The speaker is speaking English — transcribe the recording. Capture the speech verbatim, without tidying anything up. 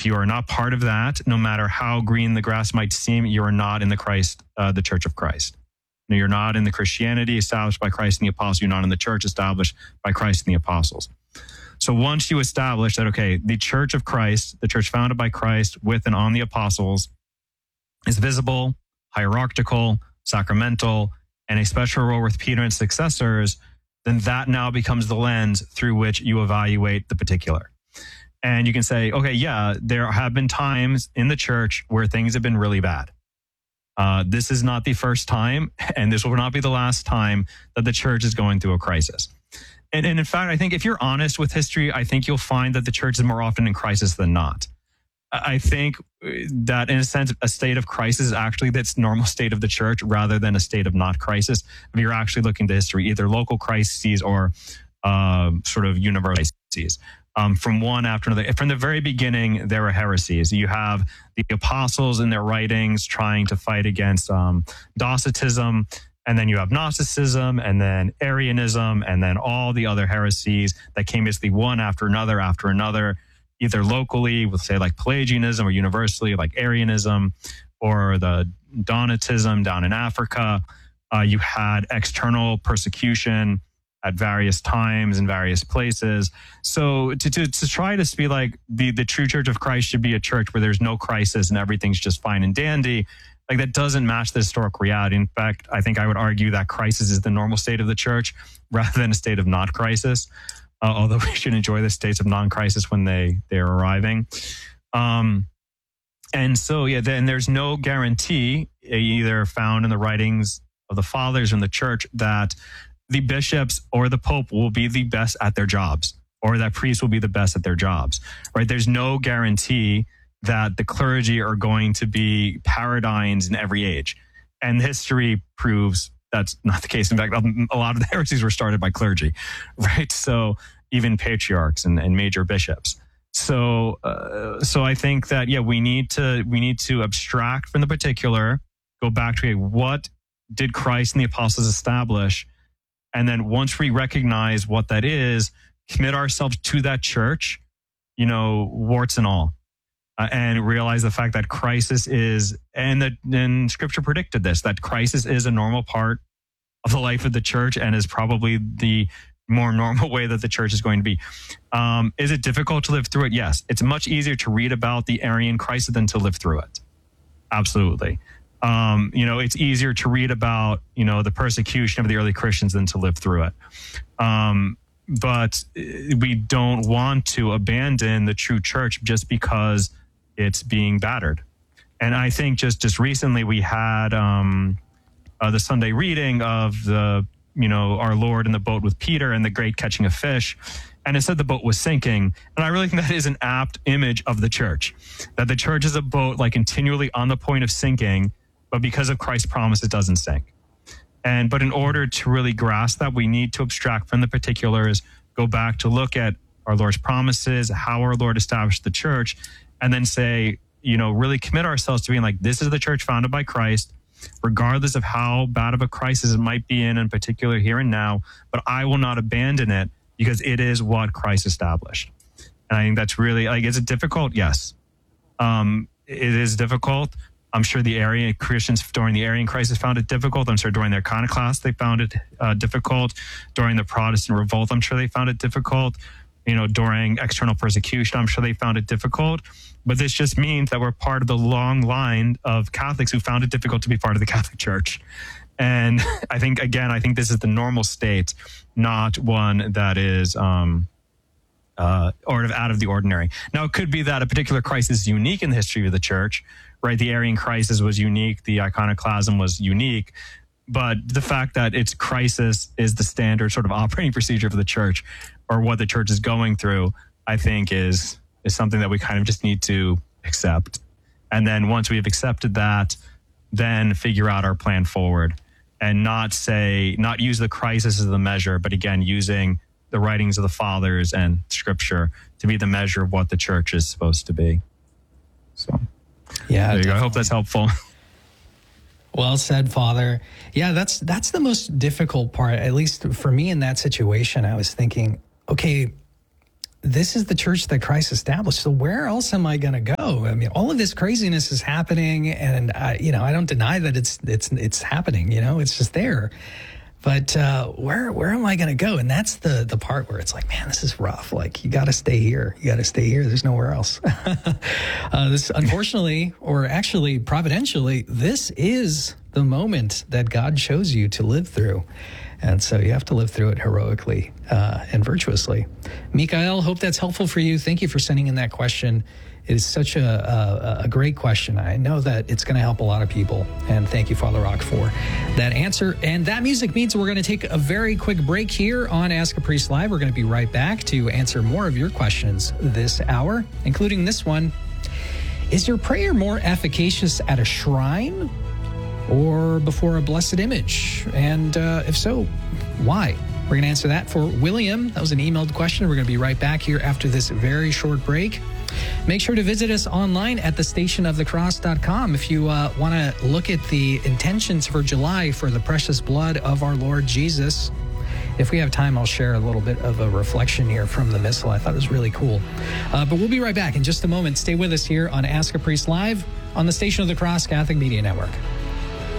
if you are not part of that, no matter how green the grass might seem, you are not in the Christ, uh, the Church of Christ. No, you're not in the Christianity established by Christ and the apostles. You're not in the church established by Christ and the apostles. So once you establish that, okay, the Church of Christ, the church founded by Christ with and on the apostles, is visible, hierarchical, sacramental, and a special role with Peter and successors, then that now becomes the lens through which you evaluate the particular. And you can say, okay, yeah, there have been times in the church where things have been really bad. Uh, this is not the first time, and this will not be the last time that the church is going through a crisis. And, and in fact, I think if you're honest with history, I think you'll find that the church is more often in crisis than not. I think that in a sense, a state of crisis is actually that's normal state of the church rather than a state of not crisis. If you're actually looking to history, either local crises or uh, sort of universal crises. Um, from one after another. From the very beginning, there were heresies. You have the apostles in their writings trying to fight against um, Docetism, and then you have Gnosticism, and then Arianism, and then all the other heresies that came basically one after another after another, either locally with, say, like Pelagianism, or universally like Arianism, or the Donatism down in Africa. Uh, you had external persecution at various times in various places. So to, to to try to be like the, the true Church of Christ should be a church where there's no crisis and everything's just fine and dandy, like that doesn't match the historical reality. In fact, I think I would argue that crisis is the normal state of the church rather than a state of not crisis, uh, although we should enjoy the states of non-crisis when they, they're arriving. Um, and so, yeah, then there's no guarantee either found in the writings of the fathers or in the church that the bishops or the pope will be the best at their jobs, or that priests will be the best at their jobs, right? There's no guarantee that the clergy are going to be paradigms in every age. And history proves that's not the case. In fact, a lot of the heresies were started by clergy, right? So even patriarchs and, and major bishops. So, uh, so I think that, yeah, we need to, we need to abstract from the particular, go back to, okay, what did Christ and the apostles establish? And then once we recognize what that is, commit ourselves to that church, you know, warts and all, uh, and realize the fact that crisis is, and that and Scripture predicted this, that crisis is a normal part of the life of the church and is probably the more normal way that the church is going to be. Um, is it difficult to live through it? Yes. It's much easier to read about the Arian crisis than to live through it. Absolutely. Um, you know, it's easier to read about, you know, the persecution of the early Christians than to live through it. Um, but we don't want to abandon the true church just because it's being battered. And I think just, just recently we had um, uh, the Sunday reading of the, you know, our Lord in the boat with Peter and the great catching of fish. And it said the boat was sinking. And I really think that is an apt image of the church, that the church is a boat like continually on the point of sinking, but because of Christ's promise, it doesn't sink. And but in order to really grasp that, we need to abstract from the particulars, go back to look at our Lord's promises, how our Lord established the church, and then say, you know, really commit ourselves to being like, this is the church founded by Christ, regardless of how bad of a crisis it might be in, in particular here and now, but I will not abandon it because it is what Christ established. And I think that's really, like, is it difficult? Yes. Um, it is difficult. I'm sure the Arian Christians during the Arian crisis found it difficult. I'm sure during their iconoclast, they found it uh, difficult. During the Protestant revolt, I'm sure they found it difficult. You know, during external persecution, I'm sure they found it difficult. But this just means that we're part of the long line of Catholics who found it difficult to be part of the Catholic Church. And I think, again, I think this is the normal state, not one that is um, uh, or out of the ordinary. Now, it could be that a particular crisis is unique in the history of the church, right? The Arian crisis was unique. The iconoclasm was unique. But the fact that its crisis is the standard sort of operating procedure for the church, or what the church is going through, I think is is something that we kind of just need to accept. And then once we have accepted that, then figure out our plan forward, and not say, not use the crisis as the measure, but again, using the writings of the fathers and Scripture to be the measure of what the church is supposed to be. So, yeah, there you go. I hope that's helpful. Well said, Father. Yeah, that's that's the most difficult part, at least for me in that situation. I was thinking, okay, this is the church that Christ established. So where else am I going to go? I mean, all of this craziness is happening, and I, you know, I don't deny that it's it's it's happening. You know, it's just there. But uh, where where am I going to go? And that's the the part where it's like, man, this is rough. Like, you got to stay here. You got to stay here. There's nowhere else. uh, this, unfortunately, or actually providentially, this is the moment that God chose you to live through. And so you have to live through it heroically uh, and virtuously. Mikael, hope that's helpful for you. Thank you for sending in that question. It is such a, a, a great question. I know that it's going to help a lot of people. And thank you, Father Rock, for that answer. And that music means we're going to take a very quick break here on Ask a Priest Live. We're going to be right back to answer more of your questions this hour, including this one. Is your prayer more efficacious at a shrine or before a blessed image? And uh, if so, why? We're going to answer that for William. That was an emailed question. We're going to be right back here after this very short break. Make sure to visit us online at the station of the cross dot com if you uh, want to look at the intentions for July for the precious blood of our Lord Jesus. If we have time, I'll share a little bit of a reflection here from the Missal. I thought it was really cool. Uh, but we'll be right back in just a moment. Stay with us here on Ask a Priest Live on the Station of the Cross Catholic Media Network.